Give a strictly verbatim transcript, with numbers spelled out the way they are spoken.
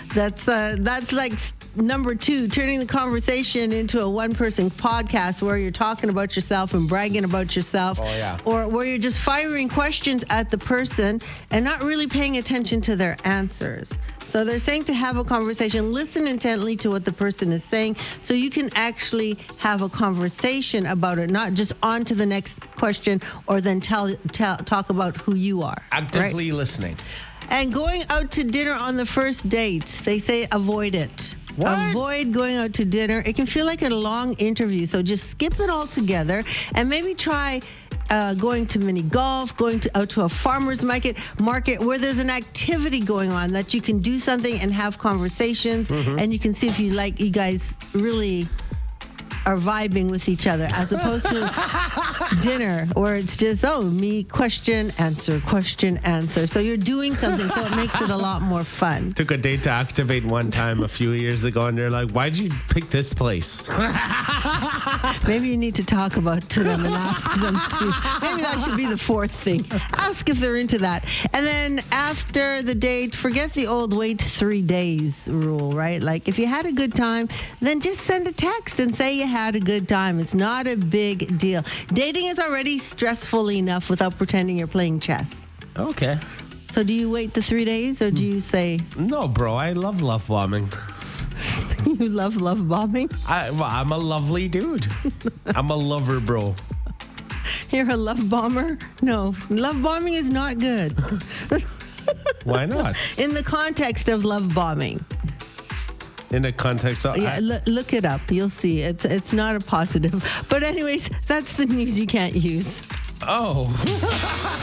That's uh, that's like s- number two, turning the conversation into a one-person podcast where you're talking about yourself and bragging about yourself. Oh, yeah. Or where you're just firing questions at the person and not really paying attention to their answers. So they're saying to have a conversation, listen intently to what the person is saying so you can actually have a conversation about it, not just on to the next question or then tell, tell talk about who you are. Actively right? listening. And going out to dinner on the first date, they say avoid it. What? Avoid going out to dinner. It can feel like a long interview, so just skip it all together and maybe try uh, going to mini golf, going to, out to a farmer's market, market where there's an activity going on that you can do something and have conversations, Mm-hmm. and you can see if you like, you guys really are vibing with each other, as opposed to dinner where it's just, oh, me, question, answer, question, answer. So you're doing something, so it makes it a lot more fun. Took a date to activate one time a few years ago, and they're like, why'd you pick this place? Maybe you need to talk about to them and ask them to. Maybe that should be the fourth thing. Ask if they're into that. And then after the date, forget the old wait three days rule, right? Like if you had a good time, then just send a text and say you had a good time. It's not a big deal. Dating is already stressful enough without pretending you're playing chess. Okay. So do you wait the three days or do you say No, bro, I love love bombing. you love love bombing? I, well, I'm a lovely dude. I'm a lover, bro. You're a love bomber? No, love bombing is not good. Why not? In the context of love bombing. In the context of... Yeah, I- l- look it up. You'll see. It's it's not a positive. But anyways, that's the news you can't use. oh.